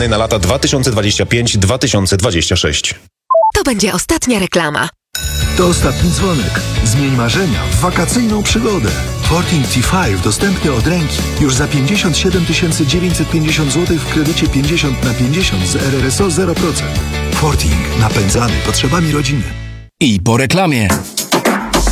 kredytowanej na lata 2025-2026. To będzie ostatnia reklama. To ostatni dzwonek. Zmień marzenia w wakacyjną przygodę. Forting T5 dostępny od ręki. Już za 57 950 zł w kredycie 50/50 z RRSO 0%. Forting napędzany potrzebami rodziny. I po reklamie.